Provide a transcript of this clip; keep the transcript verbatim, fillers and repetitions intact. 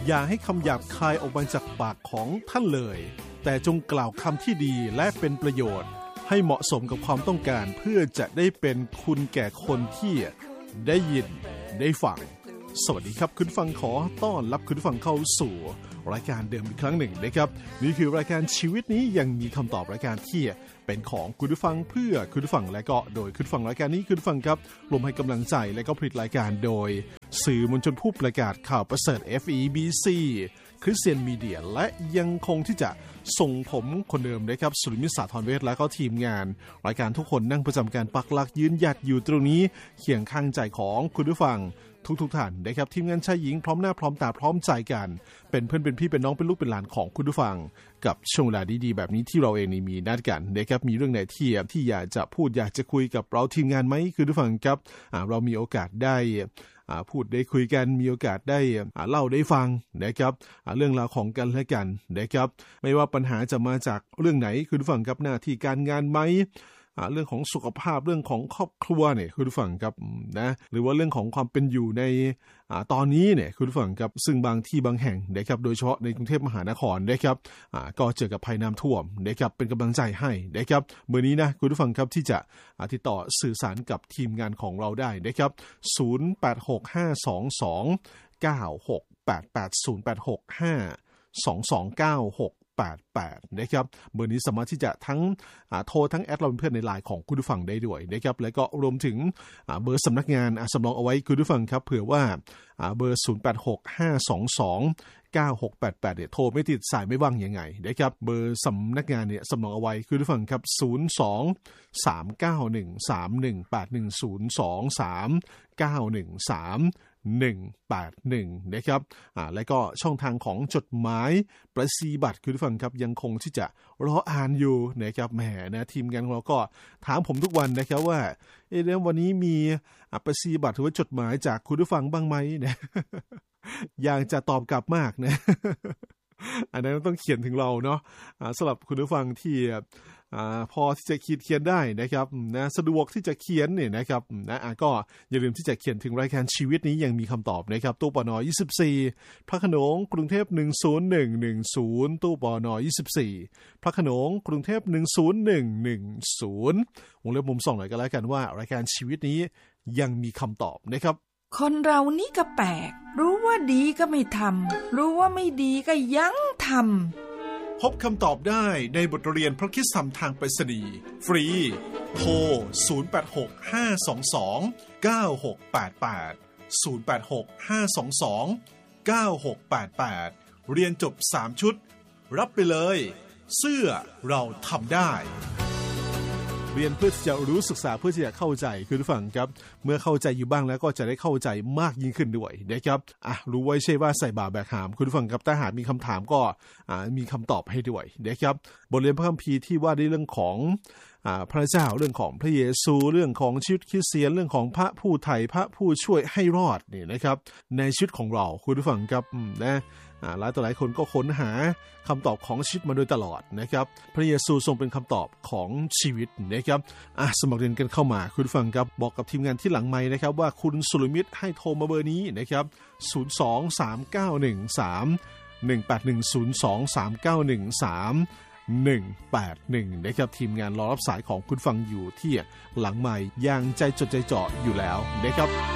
อย่าให้คำหยาบคายออกมาจากปากของท่านเลยแต่จงกล่าวคำที่ดีและเป็นประโยชน์ให้เหมาะสมกับความต้องการเพื่อจะได้เป็นคุณแก่คนที่ได้ยินได้ฟังสวัสดีครับคุณฟังขอต้อนรับคุณฟังเข้าสู่รายการเดิมอีกครั้งหนึ่งนะครับนี่คือรายการชีวิตนี้ยังมีคำตอบรายการที่เป็นของคุณผู้ฟังเพื่อคุณผู้ฟังและก็โดยคุณผู้ฟังรายการนี้คุณผู้ฟังครับรวมให้กำลังใจและก็ผลิตรายการโดยสื่อมวลชนผู้ประกาศข่าวประเสริฐ เอฟ อี บี ซี Christian Media และยังคงที่จะส่งผมคนเดิมนะครับสุริมิตร สาธรเวชและก็ทีมงานรายการทุกคนนั่งประจำการปักหลักยืนหยัดอยู่ตรงนี้เคียงข้างใจของคุณผู้ฟังทุกๆท่านนะครับทีมงานชายหญิงพร้อมหน้าพร้อมตาพร้อมใจกันเป็นเพื่อนเป็นพี่เป็นน้องเป็นลูกเป็นหลานของคุณผู้ฟังกับช่วงเวลาดีๆแบบนี้ที่เราเองนี่มีนัดกันนะครับมีเรื่องไหนที่ที่อยากจะพูดอยากจะคุยกับเราทีมงานไหมคุณผู้ฟังครับเรามีโอกาสได้พูดได้คุยกันมีโอกาสได้เล่าได้ฟังนะครับเรื่องราวของกันและกันนะครับไม่ว่าปัญหาจะมาจากเรื่องไหนคุณผู้ฟังครับหน้าที่การงานไหมเรื่องของสุขภาพเรื่องของครอบครัวเนี่ยคุณผู้ฟังครับนะหรือว่าเรื่องของความเป็นอยู่ในตอนนี้เนี่ยคุณผู้ฟังครับซึ่งบางที่บางแห่งนะครับโดยเฉพาะในกรุงเทพมหานครนะครับก็เจอกับภัยน้ำท่วมนะครับเป็นกำลังใจให้นะครับเมื่อนี้นะคุณผู้ฟังครับที่จะติดต่อสื่อสารกับทีมงานของเราได้นะครับศูนย์ แปด หก ห้า สอง สอง เก้า หก แปด แปด ศูนย์ แปด หก ห้า สอง สอง เก้า หกแปด แปดนะครับเบอร์นี้สามารถที่จะทั้งโทรทั้งแอดเราเป็นเพื่อนในไลน์ของคุณผู้ฟังได้ด้วยนะครับแล้วก็รวมถึงเบอร์สำนักงานสำรองเอาไว้คุณผู้ฟังครับเผื่อว่าเบอร์ศูนย์ แปด หก ห้า สอง สอง เก้า หก แปด แปดเนี่ยโทรไม่ติดสายไม่ว่างยังไงนะครับเบอร์สำนักงานเนี่ยสำรองเอาไว้คุณผู้ฟังครับศูนย์ สอง สาม เก้า หนึ่ง สาม หนึ่ง แปด หนึ่ง ศูนย์ สอง สาม เก้า หนึ่ง สาม หนึ่ง แปด หนึ่งนะครับอ่าแล้วก็ช่องทางของจดหมายประสีบัตรคุณผู้ฟังครับยังคงที่จะรออ่านอยู่นะครับแหมนะทีมงานของเราก็ถามผมทุกวันนะครับว่าเอ๊ะวันนี้มีประสีบัตรหรือว่าจดหมายจากคุณผู้ฟังบ้างไหมนะ อยากจะตอบกลับมากนะ อันนั้นต้องเขียนถึงเราเนาะสำหรับคุณผู้ฟังที่พอที่จะเขียนได้นะครับนะสะดวกที่จะเขียนเนี่ยนะครับนะก็อย่าลืมที่จะเขียนถึงรายการชีวิตนี้ยังมีคำตอบนะครับตู้ปนยี่สิบสี่พระโขนงกรุงเทพหนึ่งศูนย์หนึ่งหนึ่งศูนย์ตู้ปนยี่สิบสี่พระโขนงกรุงเทพหนึ่งศูนย์หนึ่งหนึ่งศูนย์วงเล็บมุมสองหน่อยก็แล้วกันว่ารายการชีวิตนี้ยังมีคำตอบนะครับคนเรานี่ก็แปลกรู้ว่าดีก็ไม่ทำรู้ว่าไม่ดีก็ยังทำพบคำตอบได้ในบทเรียนพระคริสตธรรมทางไปรษณีย์ฟรีโทรศูนย์ แปด หก ห้า สอง สอง เก้า หก แปด แปด ศูนย์ แปด หก ห้า สอง สอง เก้า หก แปด แปดเรียนจบสามชุดรับไปเลยเสื้อเราทำได้เรียนเพื่อที่จะรู้ศึกษาเพื่อที่จะเข้าใจคุณผู้ฟังครับเมื่อเข้าใจอยู่บ้างแล้วก็จะได้เข้าใจมากยิ่งขึ้นด้วยนะครับอ่ะรู้ไว้ใช่ว่าใส่บาแบกหามคุณผู้ฟังครับถ้าหากมีคำถามก็อ่ามีคำตอบให้ด้วยนะครับบทเรียนพระคัมภีร์ที่ว่าด้วยเรื่องของอ่าพระเจ้าเรื่องของพระเยซูเรื่องของชีวิตคริสเตียนเรื่องของพระผู้ไถ่พระผู้ช่วยให้รอดนี่นะครับในชีวิตของเราคุณผู้ฟังครับนะหลายต่อหลายคนก็ค้นหาคำตอบของชีวิตมาโดยตลอดนะครับพระเยซูทรงเป็นคำตอบของชีวิตนะครับอ่ะสมัครเรียนกันเข้ามาคุณฟังครับบอกกับทีมงานที่หลังไมค์นะครับว่าคุณสุรมิตรให้โทรมาเบอร์นี้นะครับศูนย์ สอง สาม เก้า หนึ่ง สาม หนึ่ง แปด หนึ่ง ศูนย์ สอง สาม เก้า หนึ่ง สาม หนึ่ง แปด หนึ่งนะครับทีมงานรอรับสายของคุณฟังอยู่ที่หลังไมค์อย่างใจจดใจจ่ออยู่แล้วนะครับ